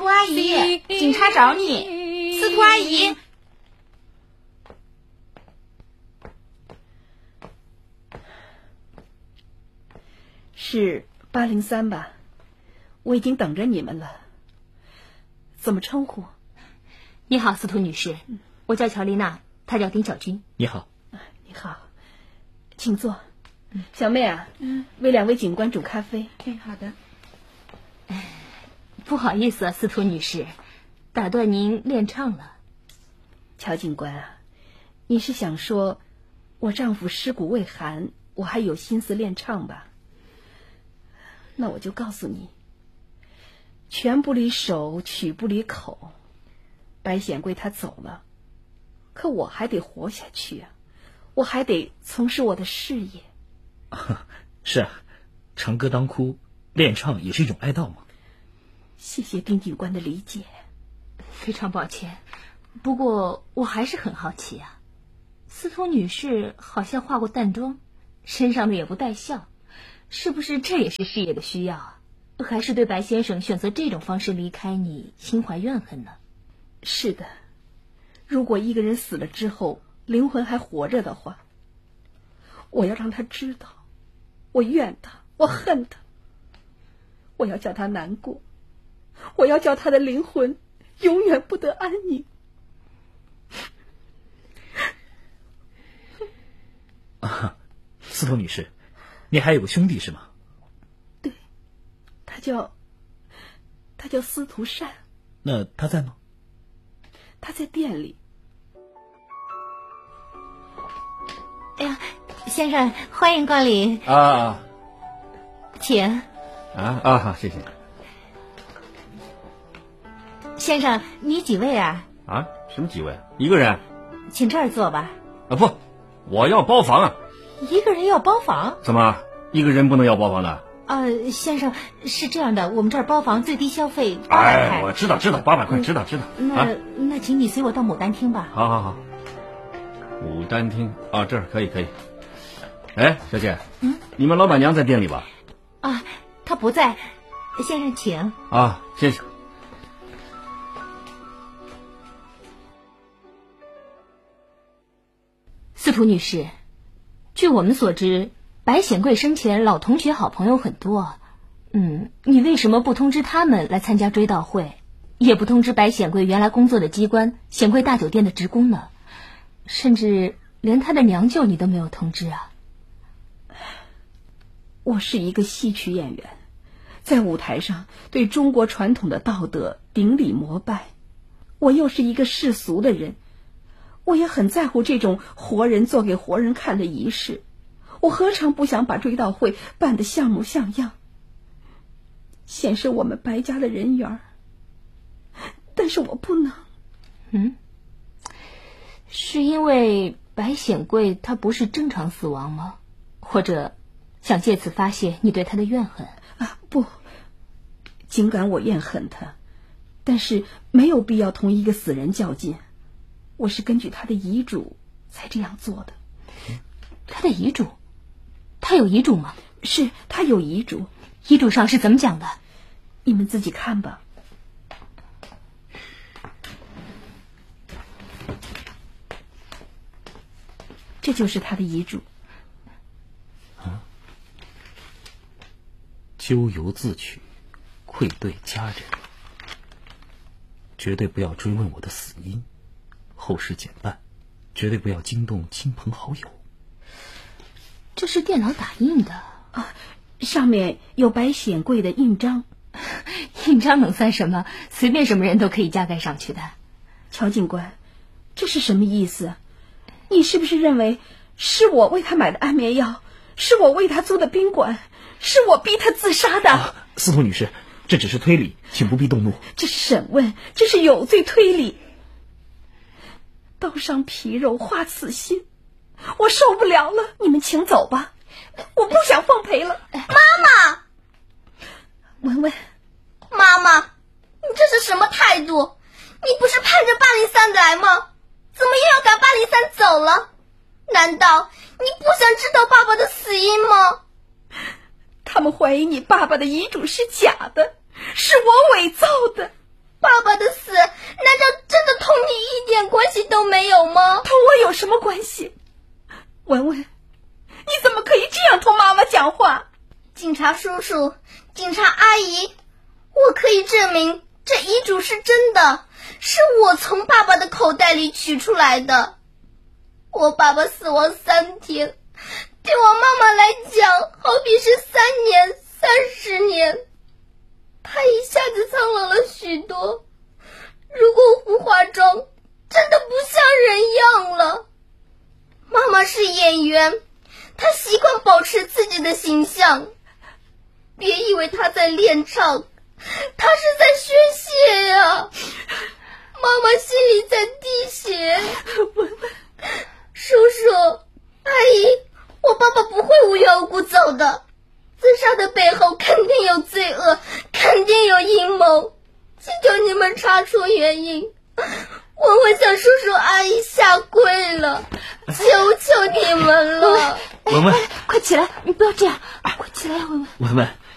图阿姨，警察找你。司徒阿姨。 是803吧？我已经等着你们了。怎么称呼？ 你好，司徒女士，我叫乔丽娜，她叫丁小军。 你好。 你好，请坐。小妹啊，为2位警官煮咖啡。 好的。 不好意思啊，司徒女士，打断您练唱了。 乔警官啊，你是想说我丈夫尸骨未寒，我还有心思练唱吧？那我就告诉你，拳不离手，曲不离口。白显贵他走了，可我还得活下去啊，我还得从事我的事业。 是啊，唱歌当哭，练唱也是一种哀悼嘛。 谢谢丁警官的理解。 非常抱歉，不过我还是很好奇啊，司徒女士好像化过淡妆，身上的也不带笑，是不是这也是事业的需要啊？还是对白先生选择这种方式离开你心怀怨恨呢？ 是的，如果一个人死了之后灵魂还活着的话，我要让他知道我怨他，我恨他，我要叫他难过，我要叫他的灵魂永远不得安宁。 司徒女士，你还有个兄弟是吗？ 对，他叫司徒善。 那他在吗？ 他在店里。 哎呀，先生，欢迎光临。请。 好，谢谢。 先生，你几位啊？ 什么几位？一个人。 请这儿坐吧。 不，我要包房啊。 一个人要包房？ 怎么，一个人不能要包房的？ 先生，是这样的，我们这儿包房最低消费800块。 我知道，800块，知道。 那请你随我到牡丹厅吧。 好。牡丹厅这儿可以。哎，小姐，你们老板娘在店里吧？ 她不在，先生请。 谢谢。 司徒女士，据我们所知，白显贵生前老同学好朋友很多，你为什么不通知他们来参加追悼会，也不通知白显贵原来工作的机关显贵大酒店的职工呢？甚至连他的娘舅你都没有通知啊？ 我是一个戏曲演员，在舞台上对中国传统的道德顶礼膜拜，我又是一个世俗的人，我也很在乎这种活人做给活人看的仪式，我何尝不想把追悼会办得像模像样，显示我们白家的人缘，但是我不能。 是因为白显贵他不是正常死亡吗？或者想借此发泄你对他的怨恨？ 不，尽管我怨恨他，但是没有必要同一个死人较劲，我是根据他的遗嘱才这样做的。 他的遗嘱？他有遗嘱吗？ 是，他有遗嘱。 遗嘱上是怎么讲的？ 你们自己看吧。这就是他的遗嘱。 咎由自取，愧对家人。绝对不要追问我的死因，后事简办，绝对不要惊动亲朋好友。 这是电脑打印的上面有白显贵的印章。 印章能算什么？随便什么人都可以加盖上去的。 乔警官，这是什么意思？你是不是认为是我为他买的安眠药，是我为他租的宾馆，是我逼他自杀的？ 司徒女士，这只是推理，请不必动怒。 这是审问，这是有罪推理。刀伤皮肉，化此心，我受不了了，你们请走吧，我不想奉陪了。 妈妈， 文文， 妈妈，你这是什么态度？你不是盼着803来吗？怎么又要赶803走了？难道你不想知道爸爸的死因吗？ 他们怀疑你爸爸的遗嘱是假的，是我伪造的。 什么关系？文文，你怎么可以这样同妈妈讲话？ 警察叔叔，警察阿姨，我可以证明这遗嘱是真的，是我从爸爸的口袋里取出来的。我爸爸死亡3天，对我妈妈来讲好比是3年、30年，他一下子苍老了许多。如果不化妆，真的不像人样了。妈妈是演员，她习惯保持自己的形象。别以为她在练唱，她是在宣泄呀。妈妈心里在滴血。叔叔阿姨，我爸爸不会无缘无故走的，自杀的背后肯定有罪恶，肯定有阴谋，请求你们查出原因。我会向叔叔阿姨下跪了，求求你们了。 文文， 快起来，你不要这样，快起来呀，文文。 文文，